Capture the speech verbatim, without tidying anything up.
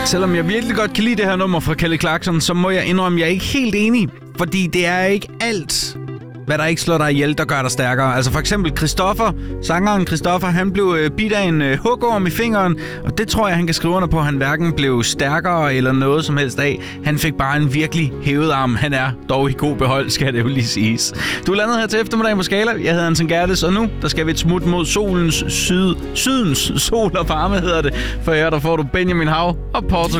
Selvom jeg virkelig godt kan lide det her nummer fra Kelly Clarkson, så må jeg indrømme, at jeg er ikke helt enig. Fordi det er ikke alt, hvad der ikke slår dig ihjel, der gør dig stærkere. Altså for eksempel Christoffer, sangeren Christoffer, han blev øh, bidt af en øh, hugorm i fingeren. Og det tror jeg, han kan skrive under på, at han hverken blev stærkere eller noget som helst af. Han fik bare en virkelig hævet arm. Han er dog i god behold, skal det jo lige siges. Du er landet her til eftermiddag på Skala. Jeg hedder Anton Gertes, og nu der skal vi et smut mod solens syd. Sydens sol og varme hedder det. For her der får du Benjamin Hav og Porto